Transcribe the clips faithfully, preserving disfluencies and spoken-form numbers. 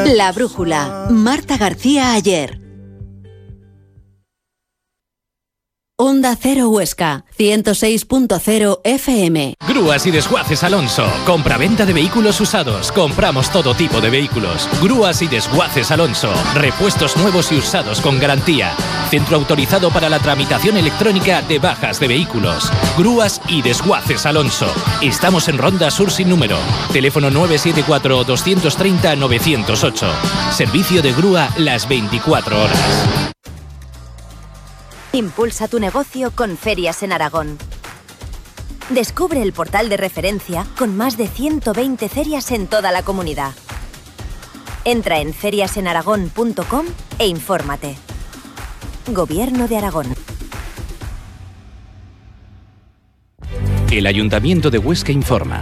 La Brújula, Marta García Ayer. Onda Cero Huesca, ciento seis punto cero F M. Grúas y Desguaces Alonso. Compra-venta de vehículos usados. Compramos todo tipo de vehículos. Grúas y Desguaces Alonso. Repuestos nuevos y usados con garantía. Centro autorizado para la tramitación electrónica de bajas de vehículos. Grúas y Desguaces Alonso. Estamos en Ronda Sur sin número. Teléfono nueve siete cuatro, dos tres cero, nueve cero ocho. Servicio de grúa las veinticuatro horas. Impulsa tu negocio con Ferias en Aragón. Descubre el portal de referencia con más de ciento veinte ferias en toda la comunidad. Entra en ferias en aragón punto com e infórmate. Gobierno de Aragón. El Ayuntamiento de Huesca informa.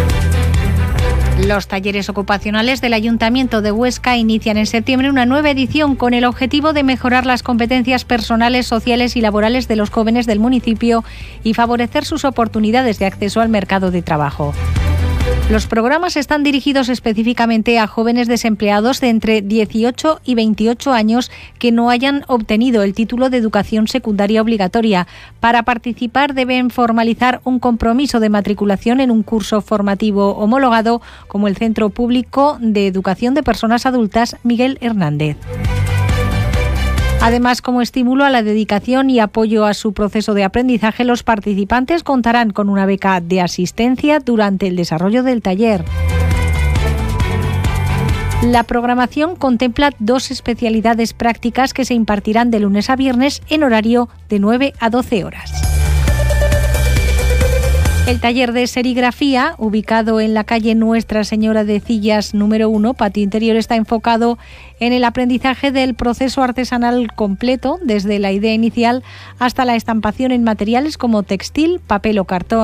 Los talleres ocupacionales del Ayuntamiento de Huesca inician en septiembre una nueva edición con el objetivo de mejorar las competencias personales, sociales y laborales de los jóvenes del municipio y favorecer sus oportunidades de acceso al mercado de trabajo. Los programas están dirigidos específicamente a jóvenes desempleados de entre dieciocho y veintiocho años que no hayan obtenido el título de educación secundaria obligatoria. Para participar deben formalizar un compromiso de matriculación en un curso formativo homologado como el Centro Público de Educación de Personas Adultas Miguel Hernández. Además, como estímulo a la dedicación y apoyo a su proceso de aprendizaje, los participantes contarán con una beca de asistencia durante el desarrollo del taller. La programación contempla dos especialidades prácticas que se impartirán de lunes a viernes en horario de nueve a doce horas. El taller de serigrafía, ubicado en la calle Nuestra Señora de Cillas número uno, patio interior, está enfocado en el aprendizaje del proceso artesanal completo, desde la idea inicial hasta la estampación en materiales como textil, papel o cartón.